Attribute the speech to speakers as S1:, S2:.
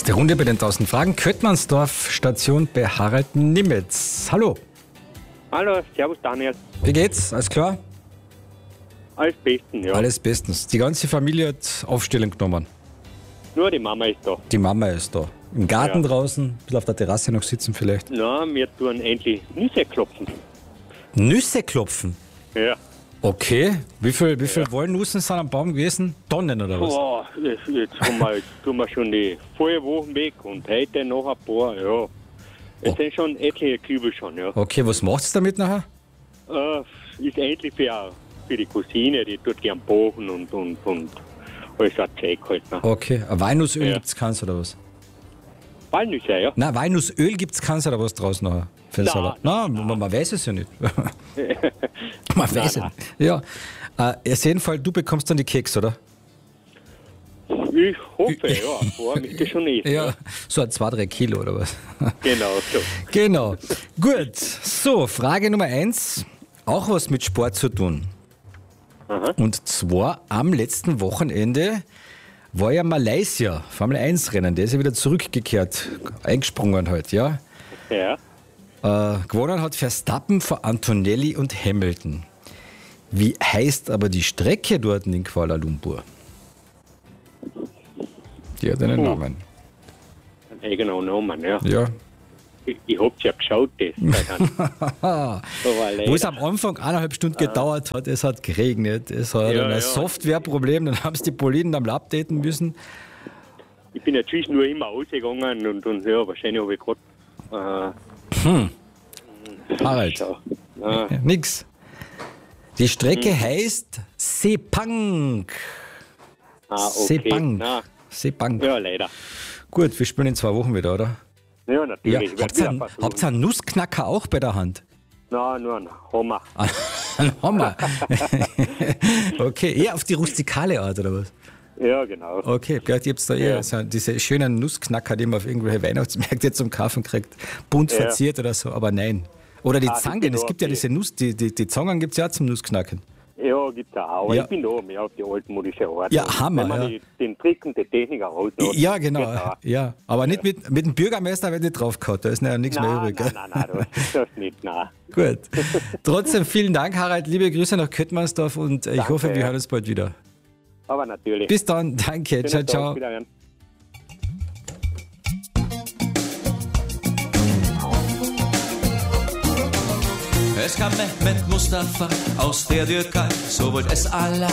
S1: Die Runde bei den 1000 Fragen. Köttmannsdorf, Station bei Harald Nimitz. Hallo.
S2: Hallo, servus Daniel.
S1: Wie geht's? Alles klar?
S2: Alles Besten, ja.
S1: Alles bestens. Die ganze Familie hat Aufstellung genommen.
S2: Nur die Mama ist da.
S1: Die Mama ist da. Im Garten
S2: Ja.
S1: draußen, ein bisschen auf der Terrasse noch sitzen vielleicht.
S2: Na, wir tun endlich Nüsse klopfen.
S1: Nüsse klopfen?
S2: Ja.
S1: Okay. Wie viel Walnüsse sind am Baum gewesen? Tonnen oder was?
S2: Boah, jetzt tun wir schon die Vorwochen weg und heute noch ein paar, ja. Es sind schon etliche Kübel schon, ja.
S1: Okay, was macht's damit nachher?
S2: Ist endlich für die Cousine, die tut gern bogen und alles ein Zeug halt. Ne?
S1: Okay. Ein Walnussöl
S2: Ja.
S1: gibt's keins oder was?
S2: Walnüsse, ja.
S1: Nein, Walnussöl gibt's keins oder was draus nachher? Für den
S2: Nein,
S1: Salat? Nein, man weiß es ja nicht. Man weiß es nicht. Ja. Auf jeden Fall, du bekommst dann die Keks, oder?
S2: Ich hoffe, ja. Vor mich schon nicht.
S1: Ja, so 2-3 Kilo oder was?
S2: Genau, so.
S1: Genau. Gut. So, Frage Nummer 1. Auch was mit Sport zu tun.
S2: Aha.
S1: Und zwar am letzten Wochenende war ja Malaysia, Formel 1 Rennen. Der ist ja wieder zurückgekehrt, eingesprungen halt, ja.
S2: Ja.
S1: Gewonnen hat Verstappen vor Antonelli und Hamilton. Wie heißt aber die Strecke dort in Kuala Lumpur? Die hat einen Namen.
S2: Ein eigener Name, ja.
S1: Ja.
S2: Ich hab's ja geschaut, das. Aber
S1: Wo es
S2: leider.
S1: am Anfang 1,5 Stunden gedauert hat, es hat geregnet, es hat
S2: Ja,
S1: ein
S2: ja.
S1: Softwareproblem, dann haben sie die Boliden am updaten müssen.
S2: Ich bin ja zwischendurch immer ausgegangen und ja, wahrscheinlich habe ich gerade.
S1: Harald,
S2: Schau. Ah,
S1: nix. Die Strecke heißt Sepang.
S2: okay.
S1: Sepang.
S2: Na,
S1: Sepang.
S2: ja, leider.
S1: Gut, wir spielen in 2 Wochen wieder, oder?
S2: Ja,
S1: Ja.
S2: natürlich. Wird
S1: Habt ihr
S2: wieder versuchen.
S1: habt ihr einen Nussknacker auch bei der Hand?
S2: Nein, nur ein Hammer.
S1: Ein Hammer. Okay, eher auf die rustikale Art, oder was?
S2: Ja, genau.
S1: Okay, vielleicht gibt es da eher
S2: Ja.
S1: so diese schönen Nussknacker, die man auf irgendwelche Weihnachtsmärkte zum Kaufen kriegt, bunt
S2: Ja.
S1: verziert oder so, aber nein. Oder die
S2: Ah,
S1: Zangen, es gibt ja diese Nuss, die Zangen gibt es ja auch zum Nussknacken.
S2: Ja, gibt's auch. Aber
S1: Ja.
S2: ich bin da mehr auf die altmodische Art.
S1: Ja,
S2: Und
S1: Hammer,
S2: Wenn man
S1: ja.
S2: den Trick und die Technik auch rausnimmt.
S1: Ja, genau. Ja, aber nicht mit dem Bürgermeister wird nicht draufgehauen, da ist ja nichts mehr übrig. Gell?
S2: Nein, das nicht, nein.
S1: Gut. Trotzdem vielen Dank, Harald. Liebe Grüße nach Köttmannsdorf und ich
S2: Danke,
S1: hoffe, wir
S2: ja.
S1: hören uns bald wieder.
S2: Aber natürlich.
S1: Bis dann. Danke.
S2: Schönen
S1: Ciao,
S2: Tag,
S1: ciao.
S2: wiederhören.
S3: Es kam Mehmet Mustafa aus der Türkei, so wollt es Allah.